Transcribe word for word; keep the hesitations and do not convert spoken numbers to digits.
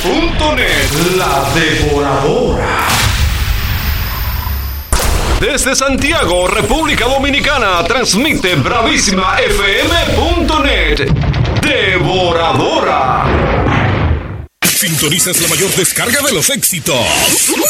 punto net, la devoradora. Desde Santiago, República Dominicana, transmite bravísima f m punto net, devoradora. Sintonizas la mayor descarga de los éxitos.